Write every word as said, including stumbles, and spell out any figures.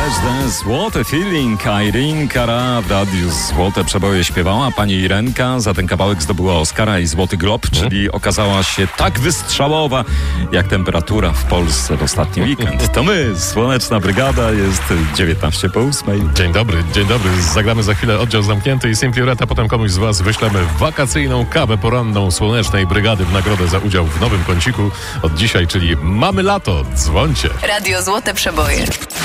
Catch Złoty Feeling. Irene Cara w radiu Złote Przeboje śpiewała. Pani Irenka za ten kawałek zdobyła Oscara i Złoty Glob, czyli okazała się tak wystrzałowa jak temperatura w Polsce w ostatni weekend. To my, Słoneczna Brygada, jest dziewiętnaście po ósmej. Dzień dobry, dzień dobry. Zagramy za chwilę Oddział Zamknięty i Simply Red, a potem komuś z was wyślemy wakacyjną kawę poranną Słonecznej Brygady w nagrodę za udział w nowym kąciku od dzisiaj, czyli Mamy Lato. Dzwońcie. Radio Złote Przeboje.